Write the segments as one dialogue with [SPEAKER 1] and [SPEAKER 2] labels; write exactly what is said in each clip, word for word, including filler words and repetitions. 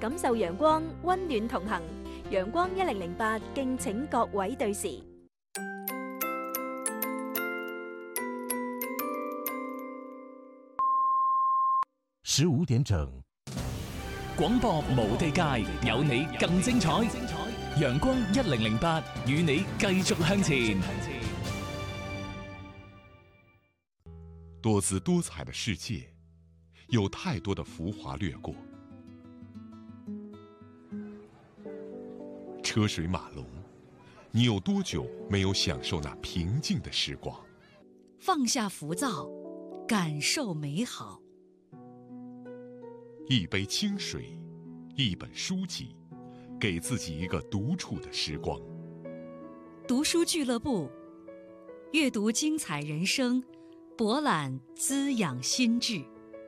[SPEAKER 1] 感受陽光，溫暖同行。陽光一零零八，敬請各位對時。
[SPEAKER 2] 十五點整，
[SPEAKER 3] 廣播無地界，有你更精彩。陽光一零零八，與你繼續向前。
[SPEAKER 4] 多姿多彩的世界，有太多的浮华掠过，车水马龙，你有多久没有享受那平静的时光？
[SPEAKER 5] 放下浮躁，感受美好。
[SPEAKER 4] 一杯清水，一本书籍，给自己一个独处的时光。
[SPEAKER 5] 读书俱乐部，阅读精彩人生，博览滋养心智。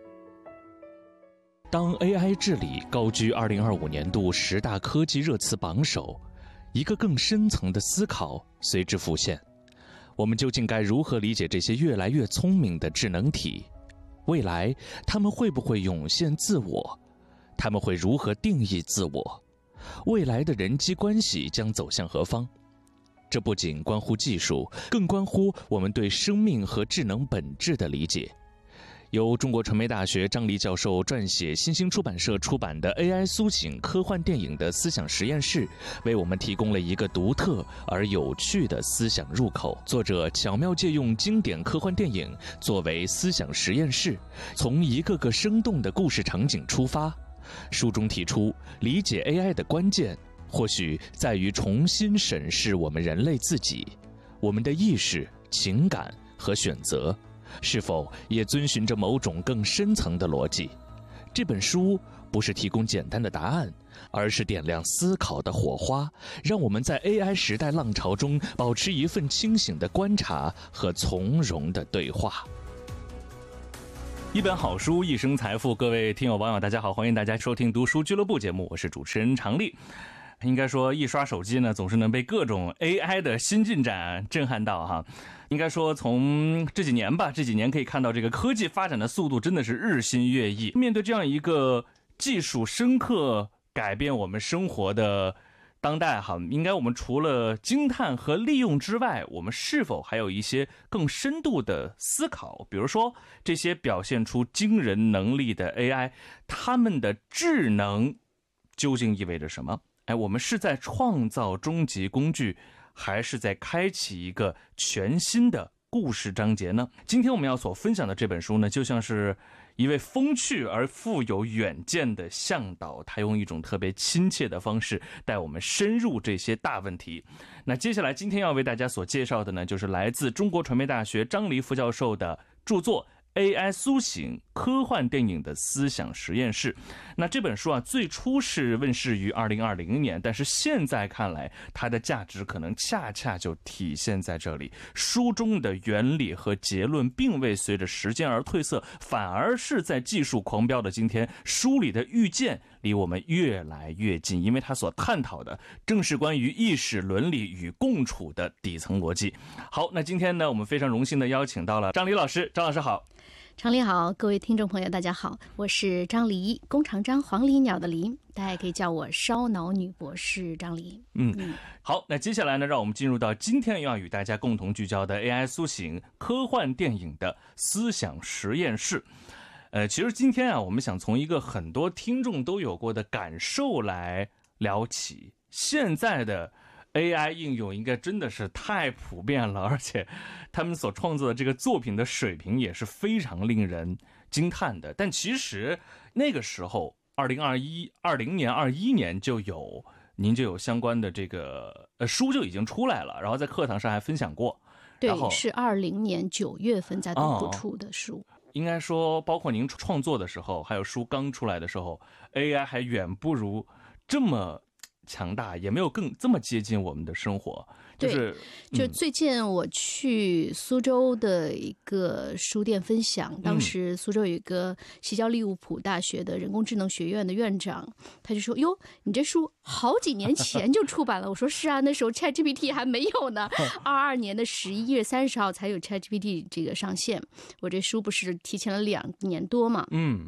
[SPEAKER 6] 当 A I 治理高居二零二五年度十大科技热词榜首，一个更深层的思考随之浮现：我们究竟该如何理解这些越来越聪明的智能体？未来他们会不会涌现自我？他们会如何定义自我？未来的人际关系将走向何方？这不仅关乎技术，更关乎我们对生命和智能本质的理解。由中国传媒大学张黎教授撰写，新兴出版社出版的 A I 苏醒科幻电影的思想实验室，为我们提供了一个独特而有趣的思想入口。作者巧妙借用经典科幻电影作为思想实验室，从一个个生动的故事场景出发。书中提出，理解 A I 的关键，或许在于重新审视我们人类自己，我们的意识、情感和选择。是否也遵循着某种更深层的逻辑？这本书不是提供简单的答案，而是点亮思考的火花，让我们在 A I 时代浪潮中保持一份清醒的观察和从容的对话。
[SPEAKER 3] 一本好书，一生财富。各位听友网友大家好，欢迎大家收听读书俱乐部节目，我是主持人常丽。应该说一刷手机呢，总是能被各种 A I 的新进展震撼到哈。应该说从这几年吧，这几年可以看到这个科技发展的速度真的是日新月异。面对这样一个技术深刻改变我们生活的当代哈，应该我们除了惊叹和利用之外，我们是否还有一些更深度的思考？比如说这些表现出惊人能力的 A I， 它们的智能究竟意味着什么？哎，我们是在创造终极工具，还是在开启一个全新的故事章节呢？今天我们要所分享的这本书呢，就像是一位风趣而富有远见的向导，他用一种特别亲切的方式带我们深入这些大问题。那接下来今天要为大家所介绍的呢，就是来自中国传媒大学张黎副教授的著作A I 苏醒科幻电影的思想实验室。那这本书啊，最初是问世于二零二零年，但是现在看来，它的价值可能恰恰就体现在这里。书中的原理和结论并未随着时间而褪色，反而是在技术狂飙的今天，书里的预见离我们越来越近，因为它所探讨的正是关于意识、伦理与共处的底层逻辑。好，那今天呢，我们非常荣幸的邀请到了张黎老师。张老师好。
[SPEAKER 7] 常黎好，各位听众朋友大家好，我是张黎，弓长张，黄鹂鸟的鹂，大家也可以叫我烧脑女博士张黎。
[SPEAKER 3] 嗯，嗯好，那接下来呢，让我们进入到今天要与大家共同聚焦的 A I 苏醒科幻电影的思想实验室。呃，其实今天啊，我们想从一个很多听众都有过的感受来聊起。现在的A I 应用应该真的是太普遍了，而且他们所创作的这个作品的水平也是非常令人惊叹的。但其实那个时候二零二一、二零年、二一年就有您就有相关的这个呃书就已经出来了，然后在课堂上还分享过。
[SPEAKER 7] 对，是二零年九月份在读书出的书。
[SPEAKER 3] 哦，应该说包括您创作的时候，还有书刚出来的时候， A I 还远不如这么强大，也没有更这么接近我们的生活。就是
[SPEAKER 7] 就最近我去苏州的一个书店分享，嗯、当时苏州有一个西交利物浦大学的人工智能学院的院长，他就说：“哟，你这书好几年前就出版了。”我说：“是啊，那时候 ChatGPT 还没有呢，二二年的十一月三十号才有 ChatGPT 这个上线。我这书不是提前了两年多嘛？”嗯。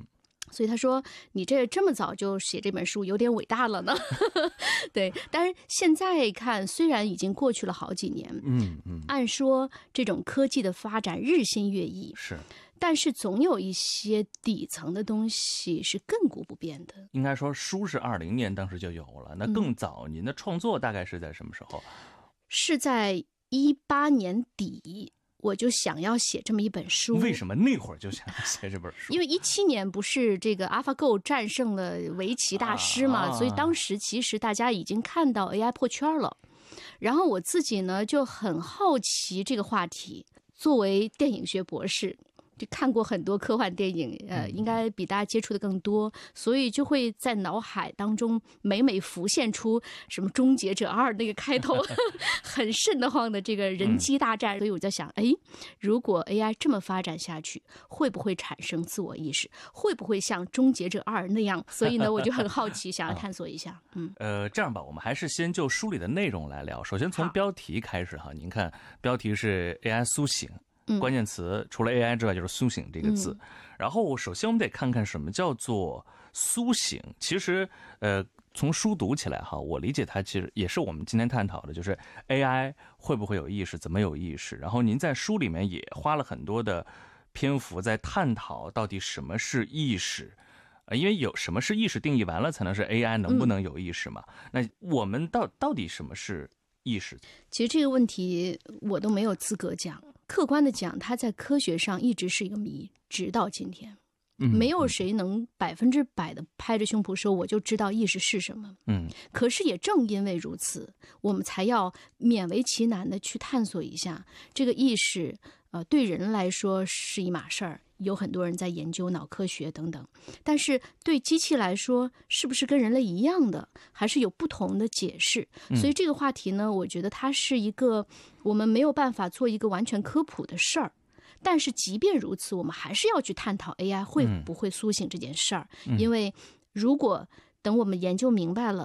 [SPEAKER 7] 所以他说：“你这这么早就写这本书，有点伟大了呢。”对，当然现在看，虽然已经过去了好几年，
[SPEAKER 3] 嗯嗯，
[SPEAKER 7] 按说这种科技的发展日新月异，
[SPEAKER 3] 是，
[SPEAKER 7] 但是总有一些底层的东西是亘古不变的。
[SPEAKER 3] 应该说书是二零年当时就有了，那更早，您的创作大概是在什么时候？
[SPEAKER 7] 是在一八年底。我就想要写这么一本书。
[SPEAKER 3] 为什么那会儿就想写这本书？
[SPEAKER 7] 因为一七年不是这个 AlphaGo 战胜了围棋大师嘛，
[SPEAKER 3] 啊、
[SPEAKER 7] 所以当时其实大家已经看到 A I 破圈了。然后我自己呢就很好奇这个话题，作为电影学博士。就看过很多科幻电影，呃，应该比大家接触的更多，所以就会在脑海当中每每浮现出什么《终结者二》那个开头很瘆得慌的这个人机大战，所以我在想，哎，如果 A I 这么发展下去，会不会产生自我意识？会不会像《终结者二》那样？所以呢，我就很好奇，想要探索一下。嗯，
[SPEAKER 3] 呃，这样吧，我们还是先就书里的内容来聊。首先从标题开始哈，您看标题是 A I 苏醒。关键词除了 A I 之外就是苏醒这个字，嗯、然后首先我们得看看什么叫做苏醒。其实，呃，从书读起来哈，我理解它其实也是我们今天探讨的，就是 A I 会不会有意识，怎么有意识。然后您在书里面也花了很多的篇幅在探讨到底什么是意识，呃，因为有什么是意识定义完了，才能是 A I 能不能有意识嘛？嗯、那我们到到底什么是意识？
[SPEAKER 7] 其实这个问题我都没有资格讲。客观的讲，它在科学上一直是一个谜，直到今天，
[SPEAKER 3] 嗯、
[SPEAKER 7] 没有谁能百分之百的拍着胸脯说我就知道意识是什么。
[SPEAKER 3] 嗯，
[SPEAKER 7] 可是也正因为如此，我们才要勉为其难的去探索一下这个意识。呃，对人来说是一码事儿，有很多人在研究脑科学等等，但是对机器来说，是不是跟人类一样的，还是有不同的解释？所以这个话题呢，我觉得它是一个我们没有办法做一个完全科普的事儿。但是即便如此，我们还是要去探讨 A I 会不会苏醒这件事儿，因为如果等我们研究明白了